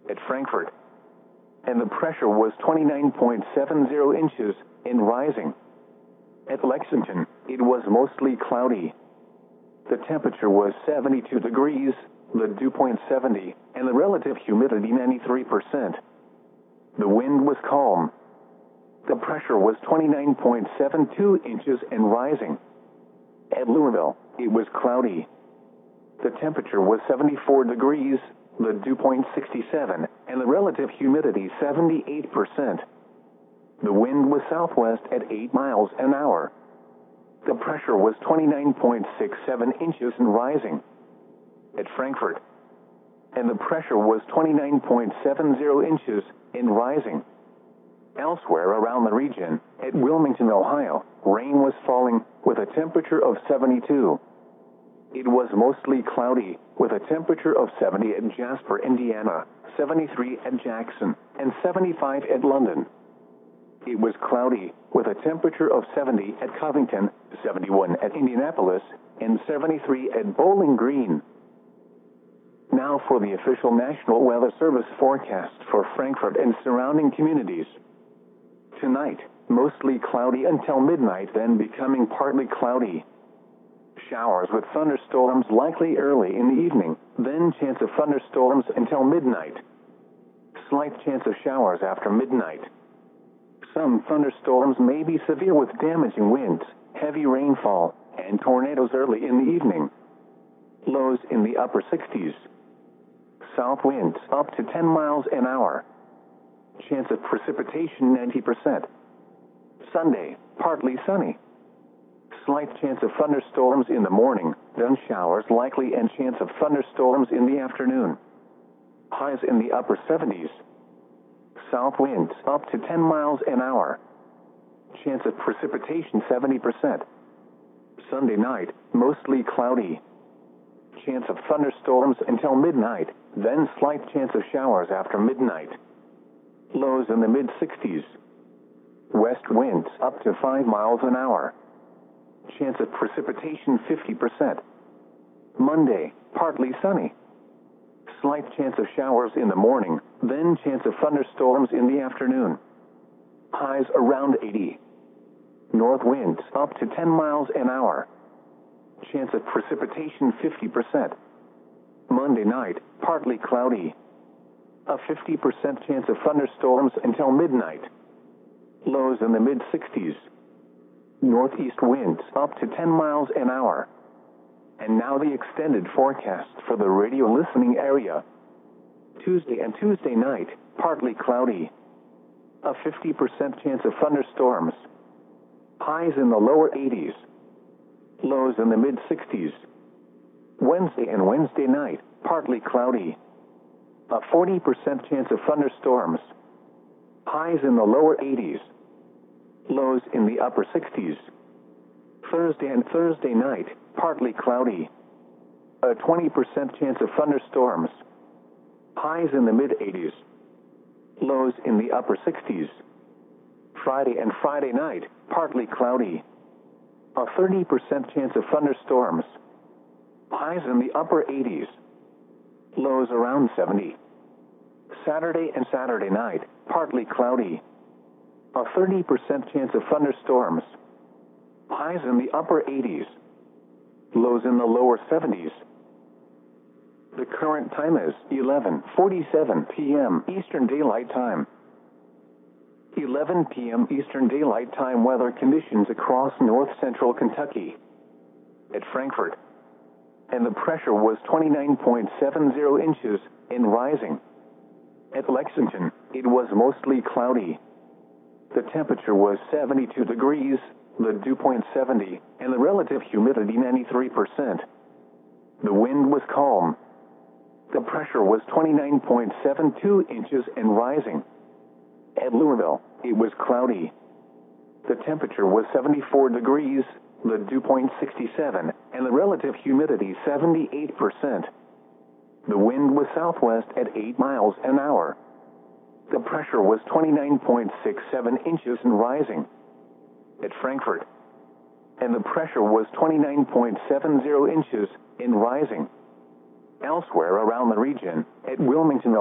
at Frankfurt, and the pressure was 29.70 inches and rising. At Lexington, it was mostly cloudy. The temperature was 72 degrees, the dew point 70, and the relative humidity 93%. The wind was calm. The pressure was 29.72 inches and rising. At Louisville, it was cloudy. The temperature was 74 degrees, the dew point 67, and the relative humidity 78%. The wind was southwest at 8 miles an hour. The pressure was 29.67 inches and rising. At Frankfurt, and the pressure was 29.70 inches and rising. Elsewhere around the region, at Wilmington, Ohio, rain was falling with a temperature of 72. It was mostly cloudy with a temperature of 70 at Jasper, Indiana, 73 at Jackson, and 75 at London. It was cloudy with a temperature of 70 at Covington, 71 at Indianapolis, and 73 at Bowling Green. Now for the official National Weather Service forecast for Frankfurt and surrounding communities. Tonight, mostly cloudy until midnight, then becoming partly cloudy. Showers with thunderstorms likely early in the evening, then chance of thunderstorms until midnight. Slight chance of showers after midnight. Some thunderstorms may be severe with damaging winds, heavy rainfall, and tornadoes early in the evening. Lows in the upper 60s. South winds up to 10 miles an hour. Chance of precipitation 90%. Sunday, partly sunny. Slight chance of thunderstorms in the morning, then showers likely and chance of thunderstorms in the afternoon. Highs in the upper 70s. South winds up to 10 miles an hour. Chance of precipitation 70%. Sunday night, mostly cloudy. Chance of thunderstorms until midnight, then slight chance of showers after midnight. Lows in the mid-60s. West winds up to 5 miles an hour. Chance of precipitation 50%. Monday, partly sunny. Slight chance of showers in the morning, then chance of thunderstorms in the afternoon. Highs around 80. North winds up to 10 miles an hour. Chance of precipitation 50%. Monday night, partly cloudy. A 50% chance of thunderstorms until midnight. Lows in the mid-60s. Northeast winds up to 10 miles an hour. And now the extended forecast for the radio listening area. Tuesday and Tuesday night, partly cloudy. A 50% chance of thunderstorms. Highs in the lower 80s. Lows in the mid-60s. Wednesday and Wednesday night, partly cloudy. A 40% chance of thunderstorms. Highs in the lower 80s. Lows in the upper 60s. Thursday and Thursday night, partly cloudy. A 20% chance of thunderstorms. Highs in the mid-80s. Lows in the upper 60s. Friday and Friday night, partly cloudy. A 30% chance of thunderstorms. Highs in the upper 80s. Lows around 70. Saturday and Saturday night, partly cloudy. A 30% chance of thunderstorms. Highs in the upper 80s. Lows in the lower 70s. The current time is 11:47 p.m. Eastern Daylight Time. 11 p.m. Eastern Daylight Time weather conditions across north central Kentucky. At Frankfurt, and the pressure was 29.70 inches and rising. At Lexington, it was mostly cloudy. The temperature was 72 degrees, the dew point 70, and the relative humidity 93%. The wind was calm. The pressure was 29.72 inches and rising. At Louisville, it was cloudy. The temperature was 74 degrees, the dew point 67, and the relative humidity 78%. The wind was southwest at 8 miles an hour. The pressure was 29.67 inches and rising. At Frankfurt, and the pressure was 29.70 inches and rising. Elsewhere around the region, at Wilmington,